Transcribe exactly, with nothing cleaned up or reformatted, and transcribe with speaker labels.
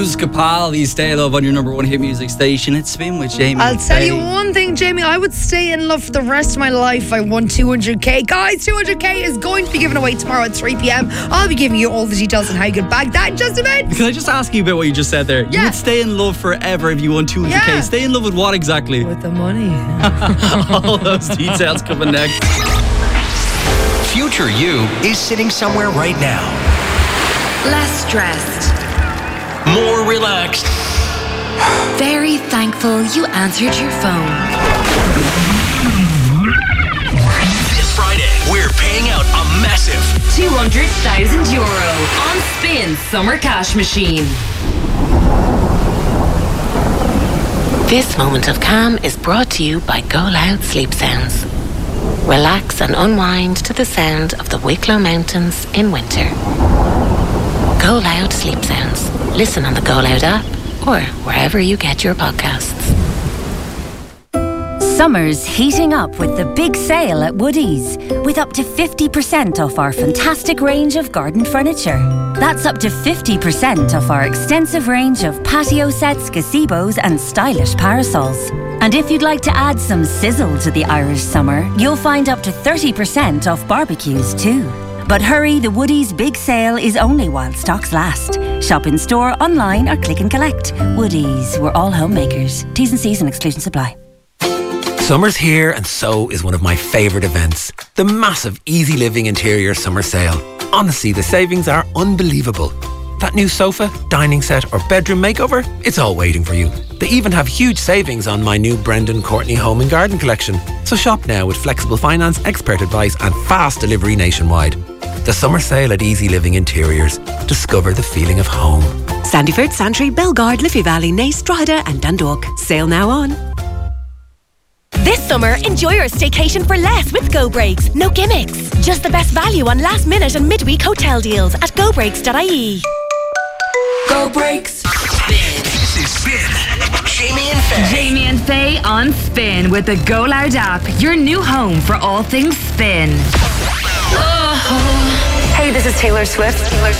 Speaker 1: Capaldi, Stay Love on your number one hit music station. It's Spin with Jamie.
Speaker 2: I'll tell
Speaker 1: Faye.
Speaker 2: you one thing, Jamie. I would stay in love for the rest of my life. I won two hundred k. Guys, two hundred k is going to be given away tomorrow at three p.m. I'll be giving you all the details on how you can bag that in just a bit.
Speaker 1: Can I just ask you about what you just said there?
Speaker 2: Yeah.
Speaker 1: You would stay in love forever if you won two hundred k.
Speaker 2: Yeah.
Speaker 1: Stay in love with what exactly?
Speaker 2: With the money.
Speaker 1: All those details coming next.
Speaker 3: Future you is sitting somewhere right now.
Speaker 4: Less stressed.
Speaker 3: More relaxed.
Speaker 4: Very thankful you answered your phone.
Speaker 3: This Friday, we're paying out a massive
Speaker 4: two hundred thousand euro on Spin Summer Cash Machine.
Speaker 5: This moment of calm is brought to you by Go Loud Sleep Sounds. Relax and unwind to the sound of the Wicklow Mountains in winter. Go Loud Sleep Sounds. Listen on the Go Loud app or wherever you get your podcasts.
Speaker 6: Summer's heating up with the big sale at Woodies, with up to fifty percent off our fantastic range of garden furniture. That's up to fifty percent off our extensive range of patio sets, gazebos and stylish parasols. And if you'd like to add some sizzle to the Irish summer, you'll find up to thirty percent off barbecues too. But hurry, the Woodies big sale is only while stocks last. Shop in store, online or click and collect. Woodies, we're all homemakers. T's and C's and exclusions apply.
Speaker 7: Summer's here and so is one of my favourite events. The massive Easy Living Interior Summer Sale. Honestly, the savings are unbelievable. That new sofa, dining set or bedroom makeover, it's all waiting for you. They even have huge savings on my new Brendan Courtney Home and Garden collection. So shop now with flexible finance, expert advice and fast delivery nationwide. The summer sale at Easy Living Interiors. Discover the feeling of home.
Speaker 8: Sandyford, Santry, Belgard, Liffey Valley, Naas, Drogheda and Dundalk. Sale now on.
Speaker 9: This summer, enjoy your staycation for less with Go Breaks. No gimmicks. Just the best value on last minute and midweek hotel deals at go breaks dot I E.
Speaker 4: Go Breaks.
Speaker 3: Spin. This is Spin. Jamie and Faye.
Speaker 4: Jamie and Faye on Spin with the Go Loud app, your new home for all things spin.
Speaker 10: Hey, this is Taylor Swift. Taylor Swift.